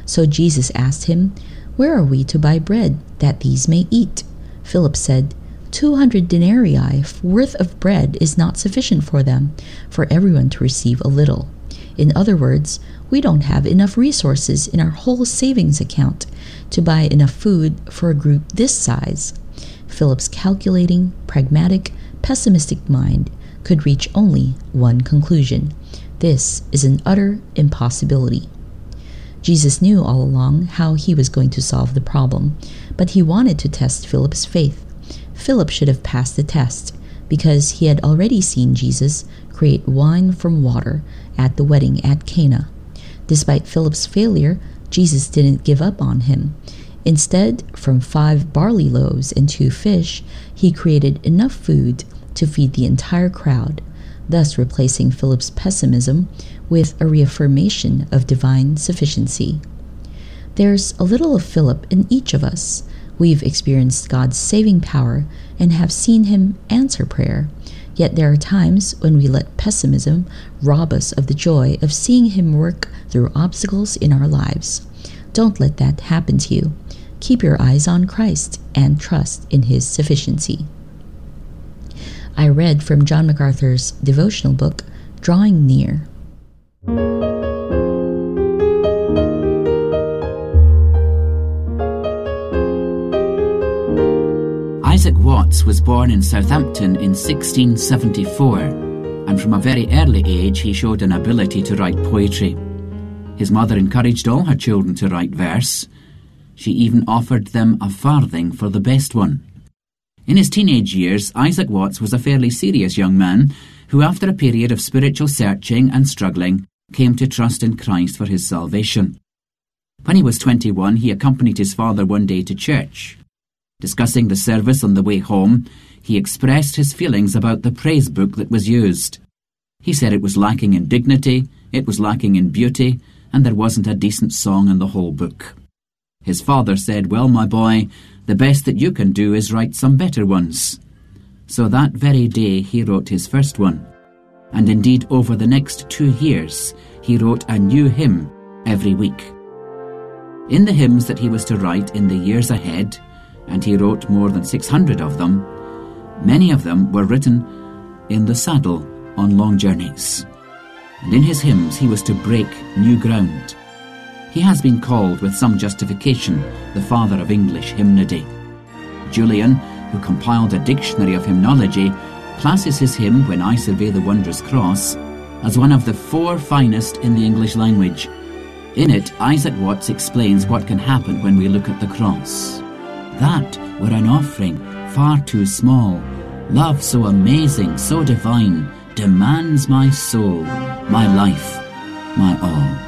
So Jesus asked him, "Where are we to buy bread that these may eat?" Philip said, 200 denarii worth of bread is not sufficient for them, for everyone to receive a little. In other words, we don't have enough resources in our whole savings account to buy enough food for a group this size. Philip's calculating, pragmatic, pessimistic mind could reach only one conclusion. This is an utter impossibility. Jesus knew all along how he was going to solve the problem, but he wanted to test Philip's faith. Philip should have passed the test because he had already seen Jesus create wine from water at the wedding at Cana. Despite Philip's failure, Jesus didn't give up on him. Instead, from 5 barley loaves and 2 fish, he created enough food to feed the entire crowd, thus replacing Philip's pessimism with a reaffirmation of divine sufficiency. There's a little of Philip in each of us. We've experienced God's saving power and have seen him answer prayer. Yet there are times when we let pessimism rob us of the joy of seeing him work through obstacles in our lives. Don't let that happen to you. Keep your eyes on Christ and trust in his sufficiency. I read from John MacArthur's devotional book, Drawing Near. Isaac Watts was born in Southampton in 1674, and from a very early age he showed an ability to write poetry. His mother encouraged all her children to write verse. She even offered them a farthing for the best one. In his teenage years, Isaac Watts was a fairly serious young man who, after a period of spiritual searching and struggling, came to trust in Christ for his salvation. When he was 21, he accompanied his father one day to church. Discussing the service on the way home, he expressed his feelings about the praise book that was used. He said it was lacking in dignity, it was lacking in beauty, and there wasn't a decent song in the whole book. His father said, "Well, my boy, the best that you can do is write some better ones." So that very day he wrote his first one. And indeed, over the next 2 years, he wrote a new hymn every week. In the hymns that he was to write in the years ahead, and he wrote more than 600 of them, many of them were written in the saddle on long journeys. And in his hymns he was to break new ground. He has been called, with some justification, the father of English hymnody. Julian, who compiled a dictionary of hymnology, classes his hymn, When I Survey the Wondrous Cross, as one of the 4 finest in the English language. In it, Isaac Watts explains what can happen when we look at the cross. That were an offering far too small. Love so amazing, so divine, demands my soul, my life, my all.